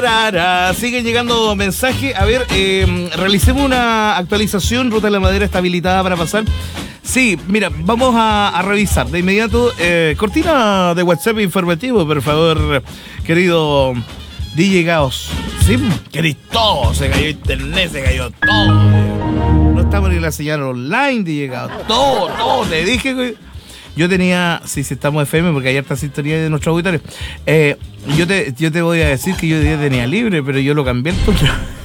Siguen llegando mensajes. A ver, realicemos una actualización. Ruta de la Madera está habilitada para pasar. Sí, mira, vamos a revisar de inmediato. Cortina de WhatsApp informativo, por favor, querido DJ Gaos. Sí, querido, todo. Se cayó internet, se cayó todo. No estamos ni en la señal online, DJ Gaos. Todo. Te dije que yo tenía, sí, estamos FM, porque ayer está sintonía de nuestros auditores. Yo te voy a decir que yo tenía libre, pero yo lo cambié el turno.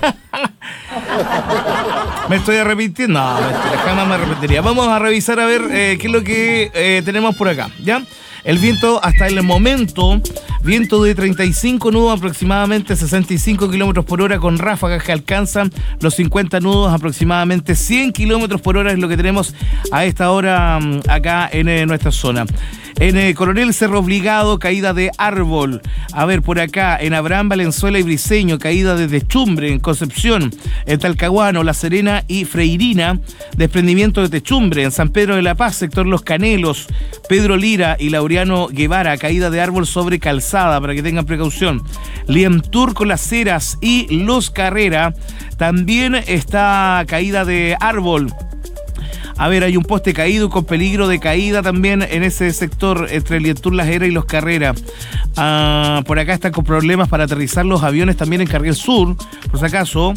Me estoy arrepintiendo. No, jamás me arrepentiría. Vamos a revisar a ver qué es lo que tenemos por acá, ¿ya? El viento hasta el momento, viento de 35 nudos, aproximadamente 65 kilómetros por hora, con ráfagas que alcanzan los 50 nudos, aproximadamente 100 kilómetros por hora es lo que tenemos a esta hora acá en nuestra zona. En Coronel Cerro Obligado, caída de árbol. A ver, por acá, en Abraham, Valenzuela y Briceño, caída de techumbre. En Concepción, en Talcahuano, La Serena y Freirina, desprendimiento de techumbre. En San Pedro de la Paz, sector Los Canelos, Pedro Lira y Laureano Guevara, caída de árbol sobre calzada, para que tengan precaución. Lientur con Las Heras y Los Carrera, también está caída de árbol. A ver, hay un poste caído con peligro de caída también en ese sector entre Lientur, Las Heras y Los Carrera. Por acá están con problemas para aterrizar los aviones también en Carriel Sur, por si acaso.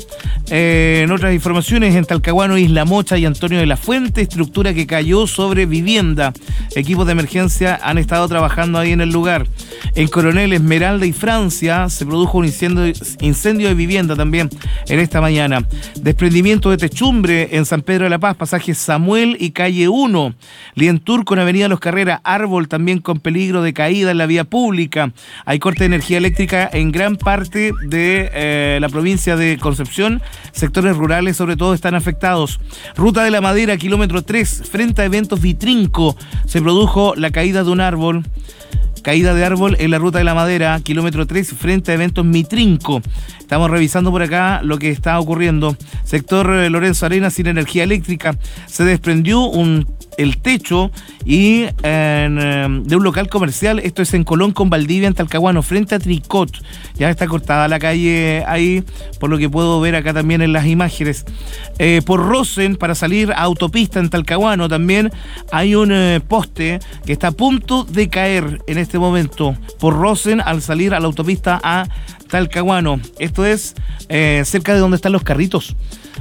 En otras informaciones, en Talcahuano, Isla Mocha y Antonio de la Fuente, estructura que cayó sobre vivienda. Equipos de emergencia han estado trabajando ahí en el lugar. En Coronel, Esmeralda y Francia se produjo un incendio de vivienda también en esta mañana. Desprendimiento de techumbre en San Pedro de la Paz, pasaje Samuel y calle 1. Lientur con avenida Los Carrera, árbol también con peligro de caída en la vía pública. Hay corte de energía eléctrica en gran parte de la provincia de Concepción. Sectores rurales sobre todo están afectados. Ruta de la Madera, kilómetro 3, frente a Eventos Vitrinco, se produjo la caída de un árbol. Caída de árbol en la Ruta de la Madera, kilómetro 3, frente a Eventos Mitrinco. Estamos revisando por acá lo que está ocurriendo. Sector Lorenzo Arenas sin energía eléctrica. Se desprendió el techo y de un local comercial. Esto es en Colón con Valdivia, en Talcahuano, frente a Tricot. Ya está cortada la calle ahí, por lo que puedo ver acá también en las imágenes. Por Rosen, para salir a autopista en Talcahuano, también hay un poste que está a punto de caer en este momento. Por Rosen, al salir a la autopista a Talcahuano. Esto es cerca de donde están los carritos.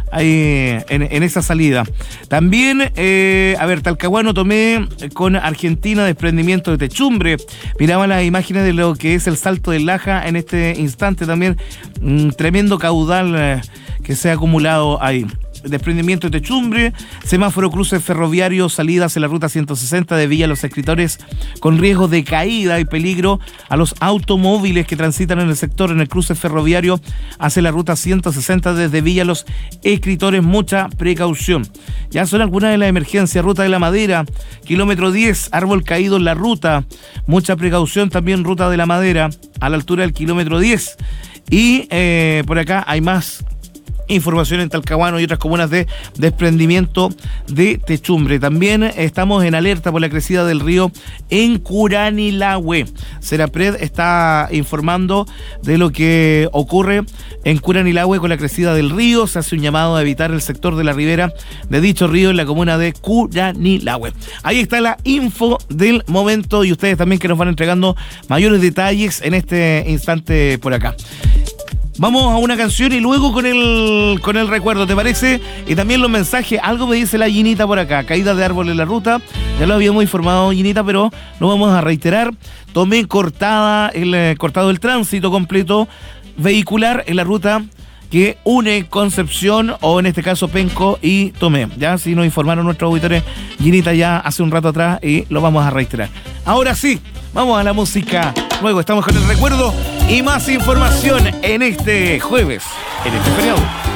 Ahí en esa salida. También, a ver, Talcahuano, Tomé con Argentina, desprendimiento de techumbre. Miraba las imágenes de lo que es el Salto del Laja en este instante también. Tremendo caudal que se ha acumulado ahí. Desprendimiento de techumbre, semáforo cruce ferroviario, salidas en la ruta 160 de Villa Los Escritores con riesgo de caída y peligro a los automóviles que transitan en el sector, en el cruce ferroviario hacia la ruta 160 desde Villa Los Escritores, mucha precaución. Ya son algunas de las emergencias. Ruta de la Madera, kilómetro 10, árbol caído en la ruta, mucha precaución también. Ruta de la Madera a la altura del kilómetro 10 y por acá hay más información en Talcahuano y otras comunas de desprendimiento de techumbre. También estamos en alerta por la crecida del río en Curanilahue. Serapred está informando de lo que ocurre en Curanilahue con la crecida del río. Se hace un llamado a evitar el sector de la ribera de dicho río en la comuna de Curanilahue. Ahí está la info del momento y ustedes también que nos van entregando mayores detalles en este instante por acá. Vamos a una canción y luego con el recuerdo, ¿te parece? Y también los mensajes. Algo me dice la Ginita por acá. Caída de árbol en la ruta. Ya lo habíamos informado, Ginita, pero lo vamos a reiterar. Tomé cortado el tránsito completo vehicular en la ruta que une Concepción, o en este caso Penco y Tomé. Ya, si nos informaron nuestros auditores, Ginita, ya hace un rato atrás, y lo vamos a reiterar. Ahora sí, vamos a la música. Luego estamos con el recuerdo y más información en este jueves, en este feriado.